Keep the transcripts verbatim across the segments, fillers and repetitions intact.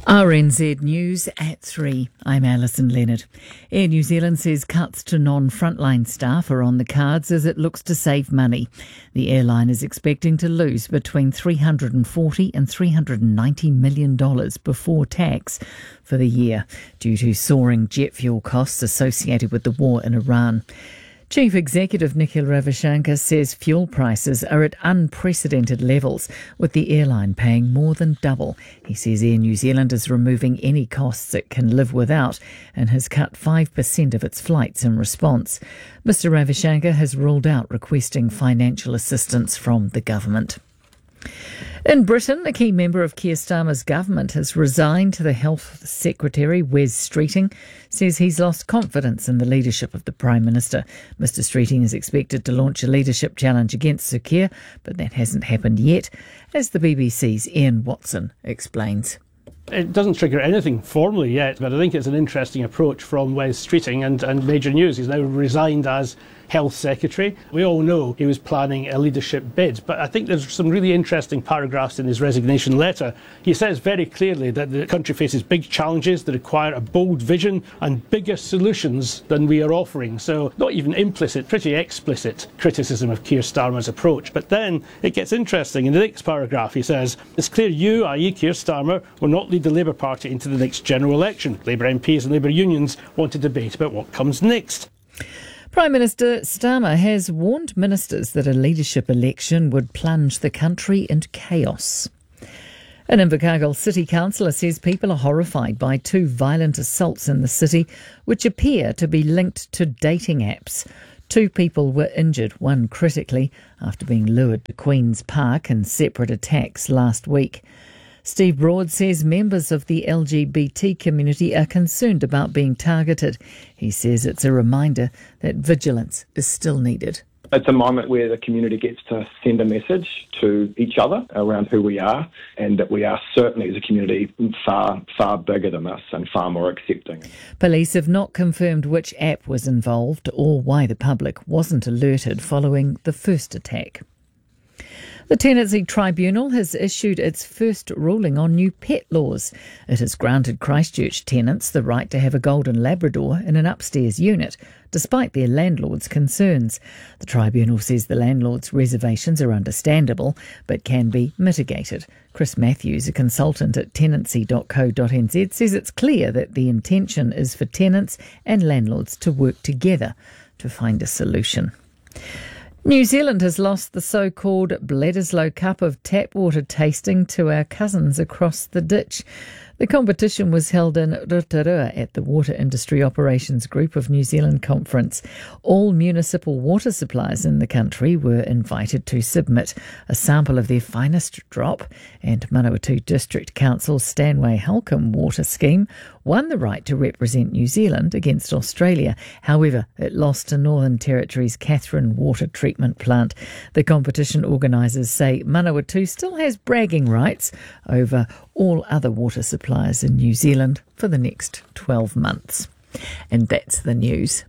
R N Z News at three. I'm Alison Leonard. Air New Zealand says cuts to non-frontline staff are on the cards as it looks to save money. The airline is expecting to lose between three hundred forty and three hundred ninety million dollars before tax for the year due to soaring jet fuel costs associated with the war in Iran. Chief Executive Nikhil Ravichandka says fuel prices are at unprecedented levels, with the airline paying more than double. He says Air New Zealand is removing any costs it can live without and has cut five percent of its flights in response. Mister Ravichandka has ruled out requesting financial assistance from the government. In Britain, a key member of Keir Starmer's government has resigned. The Health Secretary, Wes Streeting, says he's lost confidence in the leadership of the Prime Minister. Mister Streeting is expected to launch a leadership challenge against Sir Keir, but that hasn't happened yet, as the B B C's Ian Watson explains. It doesn't trigger anything formally yet, but I think it's an interesting approach from Wes Streeting and, and Major News. He's now resigned as Health Secretary. We all know he was planning a leadership bid, but I think there's some really interesting paragraphs in his resignation letter. He says very clearly that the country faces big challenges that require a bold vision and bigger solutions than we are offering. So not even implicit, pretty explicit criticism of Keir Starmer's approach. But then it gets interesting. In the next paragraph he says, "It's clear you, that is Keir Starmer, will not lead the Labour Party into the next general election. Labour M Ps and Labour unions want to debate about what comes next." Prime Minister Starmer has warned ministers that a leadership election would plunge the country into chaos. An Invercargill City Councillor says people are horrified by two violent assaults in the city which appear to be linked to dating apps. Two people were injured, one critically, after being lured to Queen's Park in separate attacks last week. Steve Broad says members of the L G B T community are concerned about being targeted. He says it's a reminder that vigilance is still needed. It's a moment where the community gets to send a message to each other around who we are, and that we are certainly as a community far, far bigger than this and far more accepting. Police have not confirmed which app was involved or why the public wasn't alerted following the first attack. The Tenancy Tribunal has issued its first ruling on new pet laws. It has granted Christchurch tenants the right to have a golden Labrador in an upstairs unit, despite their landlord's concerns. The tribunal says the landlord's reservations are understandable, but can be mitigated. Chris Matthews, a consultant at tenancy dot co dot n z, says it's clear that the intention is for tenants and landlords to work together to find a solution. New Zealand has lost the so-called Bledisloe Cup of tap water tasting to our cousins across the ditch. The competition was held in Rotorua at the Water Industry Operations Group of New Zealand conference. All municipal water suppliers in the country were invited to submit a sample of their finest drop, and Manawatu District Council's Stanway Halcombe water scheme won the right to represent New Zealand against Australia. However, it lost to Northern Territory's Katherine Water Treatment Plant. The competition organisers say Manawatu still has bragging rights over all other water suppliers in New Zealand for the next twelve months. And that's the news.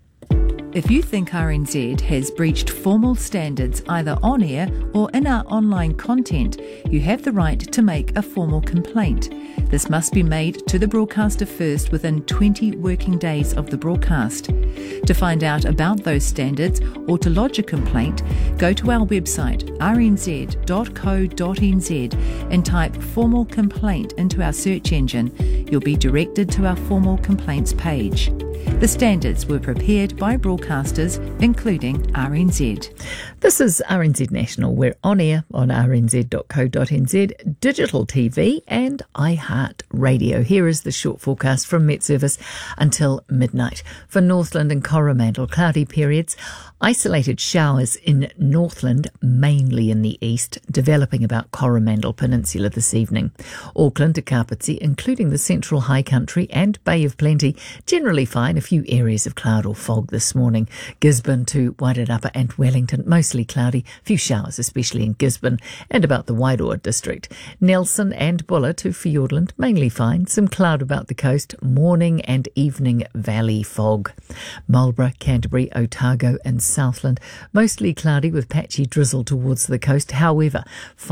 If you think R N Z has breached formal standards either on air or in our online content, you have the right to make a formal complaint. This must be made to the broadcaster first within twenty working days of the broadcast. To find out about those standards or to lodge a complaint, go to our website r n z dot co dot n z and type formal complaint into our search engine. You'll be directed to our formal complaints page. The standards were prepared by broadcasters, including R N Z. This is R N Z National. We're on air on r n z dot co dot n z, digital T V and iHeart Radio. Here is the short forecast from Met Service until midnight. For Northland and Coromandel, cloudy periods, isolated showers in Northland, mainly in the east, developing about Coromandel Peninsula this evening. Auckland to Kapiti, including the central high country and Bay of Plenty, generally fine. A few areas of cloud or fog this morning. Gisborne to Wairarapa and Wellington, mostly cloudy. Few showers, especially in Gisborne and about the Wairoa district. Nelson and Buller to Fiordland, mainly fine. Some cloud about the coast. Morning and evening valley fog. Marlborough, Canterbury, Otago and Southland, mostly cloudy with patchy drizzle towards the coast. However, fine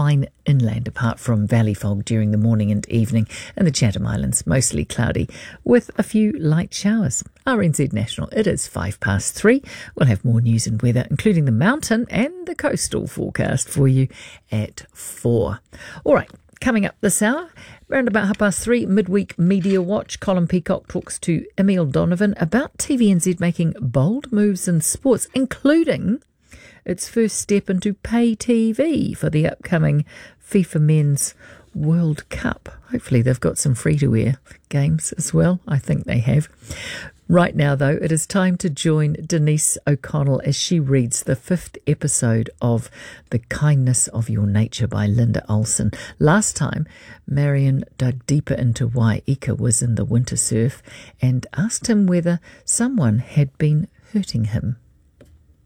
inland apart from valley fog during the morning and evening, and the Chatham Islands mostly cloudy with a few light showers. R N Z National, it is five past three. We'll have more news and weather, including the mountain and the coastal forecast for you at four. All right. Coming up this hour, around about half past three, midweek media watch. Colin Peacock talks to Emile Donovan about T V N Z making bold moves in sports, including its first step into pay T V for the upcoming FIFA Men's World Cup. Hopefully they've got some free-to-air games as well. I think they have. Right now, though, it is time to join Denise O'Connell as she reads the fifth episode of The Kindness of Your Nature by Linda Olson. Last time, Marion dug deeper into why Ika was in the winter surf and asked him whether someone had been hurting him.